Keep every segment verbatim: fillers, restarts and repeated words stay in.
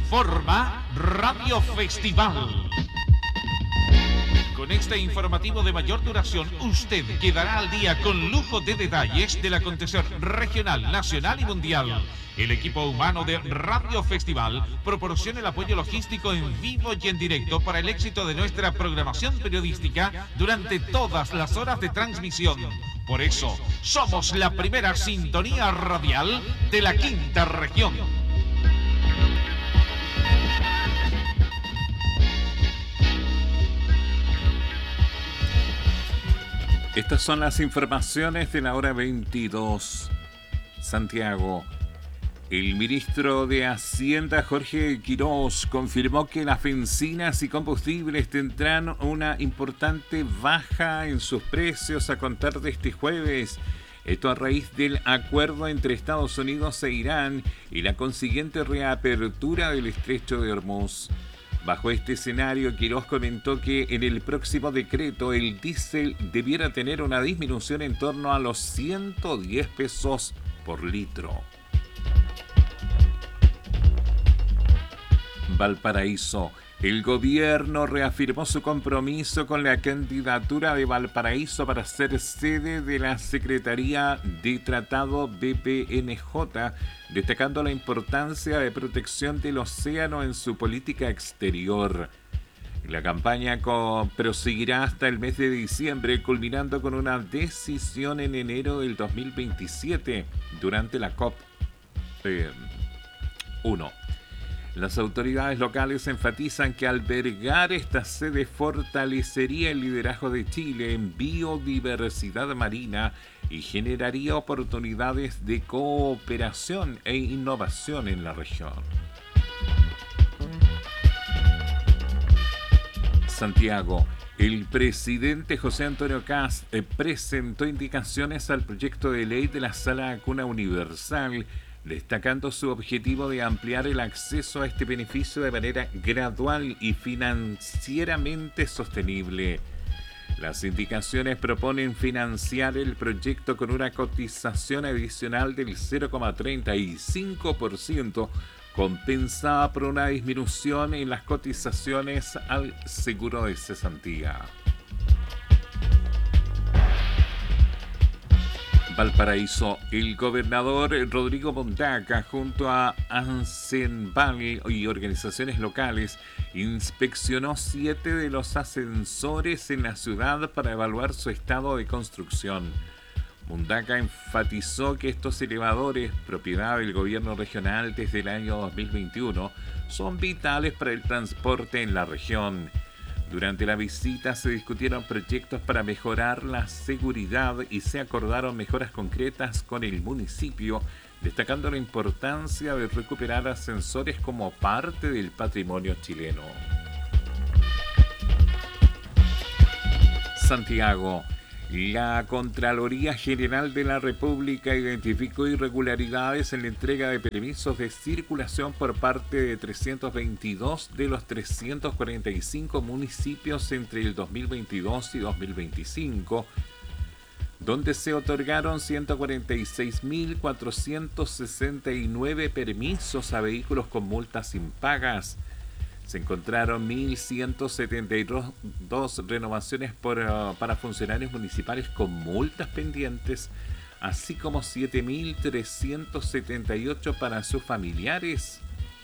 informa Radio Festival. Con este informativo de mayor duración, usted quedará al día con lujo de detalles del acontecer regional, nacional y mundial. El equipo humano de Radio Festival proporciona el apoyo logístico en vivo y en directo para el éxito de nuestra programación periodística durante todas las horas de transmisión. Por eso, somos la primera sintonía radial de la quinta región. Estas son las informaciones de la hora veintidós. Santiago. El ministro de Hacienda, Jorge Quirós, confirmó que las bencinas y combustibles tendrán una importante baja en sus precios a contar de este jueves. Esto a raíz del acuerdo entre Estados Unidos e Irán y la consiguiente reapertura del estrecho de Hormuz. Bajo este escenario, Quirós comentó que en el próximo decreto el diésel debiera tener una disminución en torno a los ciento diez pesos por litro. Valparaíso. El gobierno reafirmó su compromiso con la candidatura de Valparaíso para ser sede de la Secretaría de Tratado B P N J, destacando la importancia de protección del océano en su política exterior. La campaña proseguirá hasta el mes de diciembre, culminando con una decisión en enero del dos mil veintisiete durante la COP uno. Las autoridades locales enfatizan que albergar esta sede fortalecería el liderazgo de Chile en biodiversidad marina y generaría oportunidades de cooperación e innovación en la región. Santiago. El presidente José Antonio Kast eh, presentó indicaciones al proyecto de ley de la Sala de Cuna Universal, destacando su objetivo de ampliar el acceso a este beneficio de manera gradual y financieramente sostenible. Las indicaciones proponen financiar el proyecto con una cotización adicional del cero coma treinta y cinco por ciento, compensada por una disminución en las cotizaciones al seguro de cesantía. Valparaíso. El gobernador Rodrigo Mondaca, junto a Ansenval y organizaciones locales, inspeccionó siete de los ascensores en la ciudad para evaluar su estado de construcción. Mondaca enfatizó que estos elevadores, propiedad del gobierno regional desde el año dos mil veintiuno, son vitales para el transporte en la región. Durante la visita se discutieron proyectos para mejorar la seguridad y se acordaron mejoras concretas con el municipio, destacando la importancia de recuperar ascensores como parte del patrimonio chileno. Santiago. La Contraloría General de la República identificó irregularidades en la entrega de permisos de circulación por parte de trescientos veintidós de los trescientos cuarenta y cinco municipios entre el dos mil veintidós y dos mil veinticinco, donde se otorgaron ciento cuarenta y seis mil cuatrocientos sesenta y nueve permisos a vehículos con multas impagas. Se encontraron mil ciento setenta y dos renovaciones por, uh, para funcionarios municipales con multas pendientes, así como siete mil trescientos setenta y ocho para sus familiares.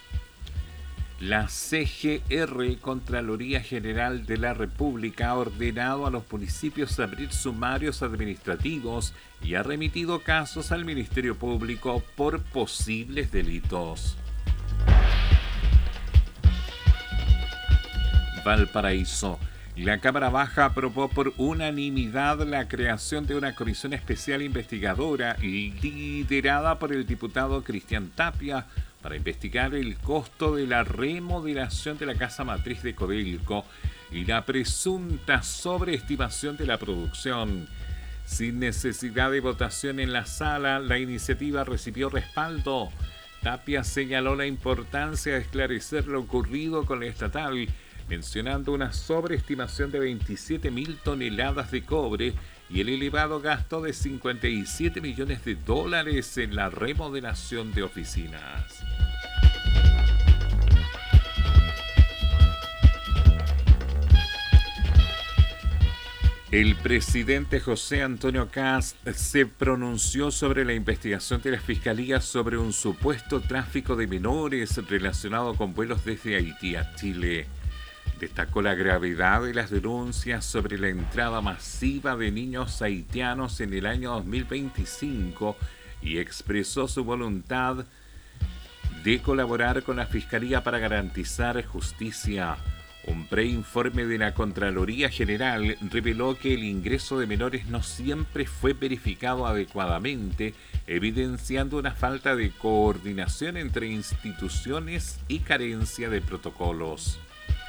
La C G R, Contraloría General de la República, ha ordenado a los municipios abrir sumarios administrativos y ha remitido casos al Ministerio Público por posibles delitos. Valparaíso. La Cámara Baja aprobó por unanimidad la creación de una comisión especial investigadora liderada por el diputado Cristian Tapia para investigar el costo de la remodelación de la casa matriz de Codelco y la presunta sobreestimación de la producción. Sin necesidad de votación en la sala, la iniciativa recibió respaldo. Tapia señaló la importancia de esclarecer lo ocurrido con la estatal, mencionando una sobreestimación de veintisiete mil toneladas de cobre y el elevado gasto de cincuenta y siete millones de dólares en la remodelación de oficinas. El presidente José Antonio Kast se pronunció sobre la investigación de la Fiscalía sobre un supuesto tráfico de menores relacionado con vuelos desde Haití a Chile. Destacó la gravedad de las denuncias sobre la entrada masiva de niños haitianos en el año dos mil veinticinco y expresó su voluntad de colaborar con la Fiscalía para garantizar justicia. Un preinforme de la Contraloría General reveló que el ingreso de menores no siempre fue verificado adecuadamente, evidenciando una falta de coordinación entre instituciones y carencia de protocolos.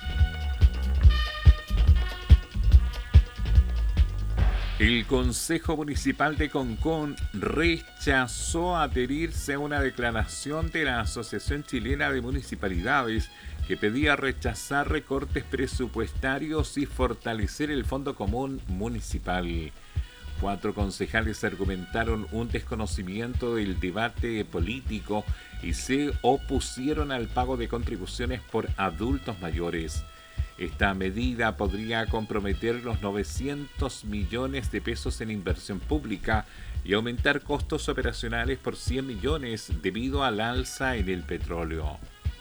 El Consejo Municipal de Concón rechazó adherirse a una declaración de la Asociación Chilena de Municipalidades que pedía rechazar recortes presupuestarios y fortalecer el Fondo Común Municipal. Cuatro concejales argumentaron un desconocimiento del debate político y se opusieron al pago de contribuciones por adultos mayores. Esta medida podría comprometer los novecientos millones de pesos en inversión pública y aumentar costos operacionales por cien millones debido al alza en el petróleo.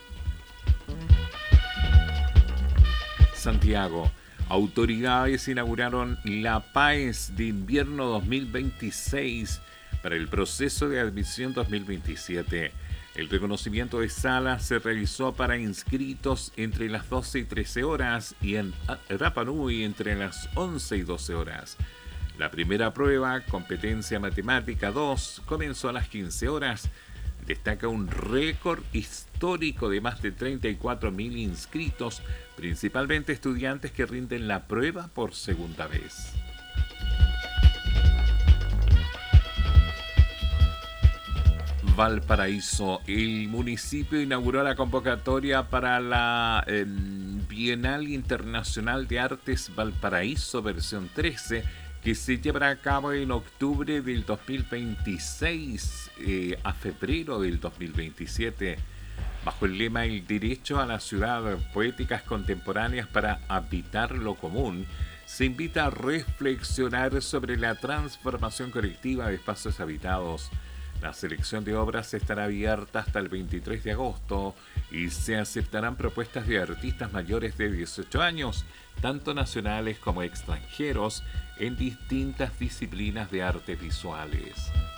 Santiago. Autoridades inauguraron la PAES de invierno dos mil veintiséis para el proceso de admisión dos mil veintisiete. El reconocimiento de sala se realizó para inscritos entre las doce y trece horas y en Rapa Nui entre las once y doce horas. La primera prueba, competencia matemática dos, comenzó a las quince horas. Destaca un récord histórico de más de treinta y cuatro mil inscritos, principalmente estudiantes que rinden la prueba por segunda vez. Valparaíso. El municipio inauguró la convocatoria para la eh, Bienal Internacional de Artes Valparaíso versión trece, que se llevará a cabo en octubre del dos mil veintiséis eh, a febrero del dos mil veintisiete. Bajo el lema El derecho a la ciudad, poéticas contemporáneas para habitar lo común, se invita a reflexionar sobre la transformación colectiva de espacios habitados. La selección de obras estará abierta hasta el veintitrés de agosto y se aceptarán propuestas de artistas mayores de dieciocho años, tanto nacionales como extranjeros, en distintas disciplinas de artes visuales.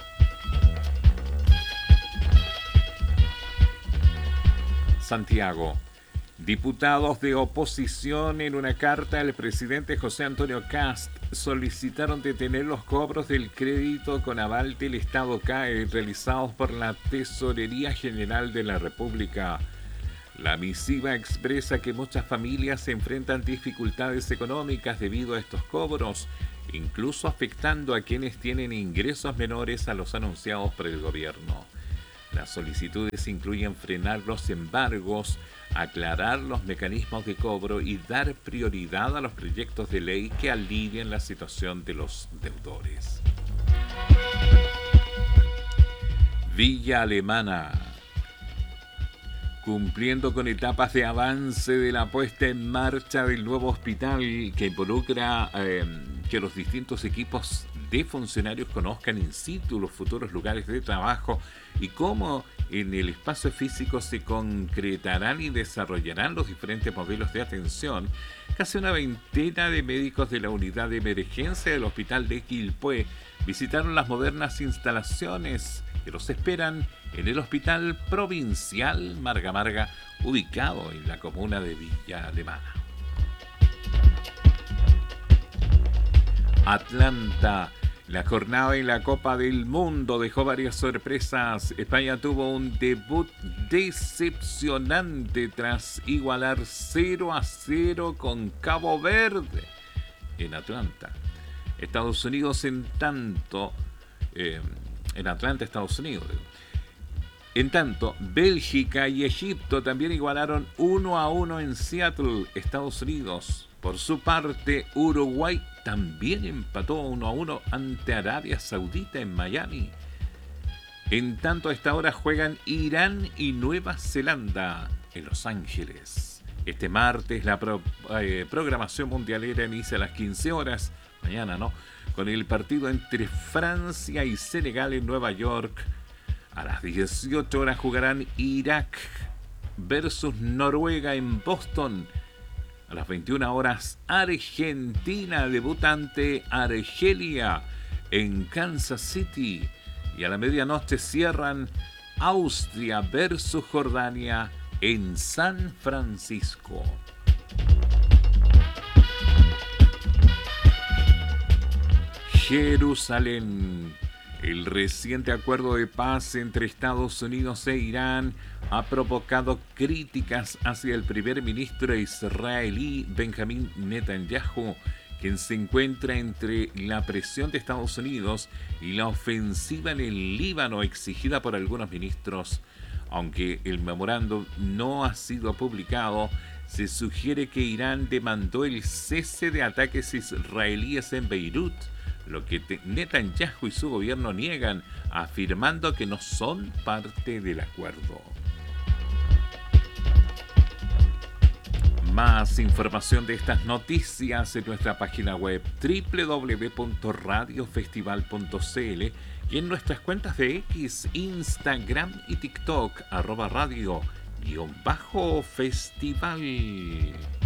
Santiago. Diputados de oposición en una carta al presidente José Antonio Kast solicitaron detener los cobros del crédito con aval del Estado C A E realizados por la Tesorería General de la República. La misiva expresa que muchas familias se enfrentan dificultades económicas debido a estos cobros, incluso afectando a quienes tienen ingresos menores a los anunciados por el gobierno. Las solicitudes incluyen frenar los embargos, aclarar los mecanismos de cobro y dar prioridad a los proyectos de ley que alivien la situación de los deudores. Villa Alemana. Cumpliendo con etapas de avance de la puesta en marcha del nuevo hospital que involucra eh, que los distintos equipos de funcionarios conozcan in situ los futuros lugares de trabajo y cómo en el espacio físico se concretarán y desarrollarán los diferentes modelos de atención, casi una veintena de médicos de la unidad de emergencia del hospital de Quilpué visitaron las modernas instalaciones que los esperan en el Hospital Provincial Marga Marga, ubicado en la comuna de Villa Alemana. Atlanta. La jornada en la Copa del Mundo dejó varias sorpresas. España tuvo un debut decepcionante tras igualar cero a cero con Cabo Verde en Atlanta. Estados Unidos, en tanto, eh, en Atlanta, Estados Unidos. En tanto, Bélgica y Egipto también igualaron uno a uno en Seattle, Estados Unidos. Por su parte, Uruguay también empató uno a uno ante Arabia Saudita en Miami. En tanto, a esta hora juegan Irán y Nueva Zelanda en Los Ángeles. Este martes la pro, eh, programación mundialera inicia a las quince horas mañana, ¿no? Con el partido entre Francia y Senegal en Nueva York. A las dieciocho horas jugarán Irak versus Noruega en Boston. A las veintiuna horas Argentina debutante Argelia en Kansas City. Y a la medianoche cierran Austria versus Jordania en San Francisco. Jerusalén. El reciente acuerdo de paz entre Estados Unidos e Irán ha provocado críticas hacia el primer ministro israelí Benjamín Netanyahu, quien se encuentra entre la presión de Estados Unidos y la ofensiva en el Líbano exigida por algunos ministros. Aunque el memorándum no ha sido publicado, se sugiere que Irán demandó el cese de ataques israelíes en Beirut, lo que Netanyahu y su gobierno niegan, afirmando que no son parte del acuerdo. Más información de estas noticias en nuestra página web doble u doble u doble u punto radio festival punto c l y en nuestras cuentas de X, Instagram y TikTok, arroba radio guión bajo festival.